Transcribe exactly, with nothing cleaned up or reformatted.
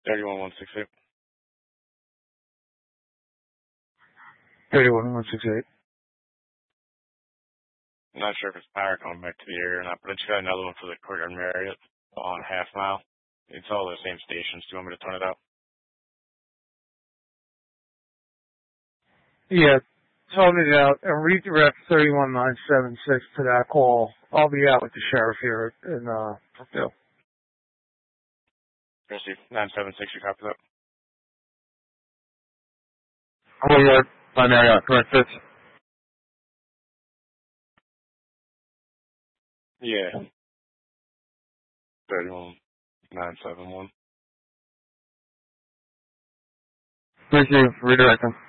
thirty-one one six eight. thirty-one one six eight. I'm not sure if it's power coming back to the area or not, but I just got another one for the Courtyard Marriott on Half Mile. It's all the same stations. Do you want me to turn it out? Yeah, tone it out and redirect thirty-one nine seven six to that call. I'll be out with the sheriff here in, uh, Brookdale. Chrissy, nine seven six, you copy that? Oh, yeah, by Marriott, correct, this? Yeah. thirty-one nine seven one. Thank you, redirect them.